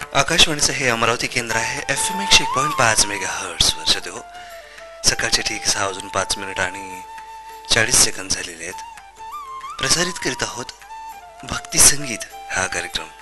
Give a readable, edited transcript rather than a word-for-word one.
आकाशवाणीचं हे अमरावती केंद्र आहे. FM 101.5 मेगाहर्ट्झ वर सध्या सकाळचे ठीक 6:05 आणि 40 सेकंद झालेले आहेत. प्रसारित करीत आहोत भक्ती संगीत हा कार्यक्रम.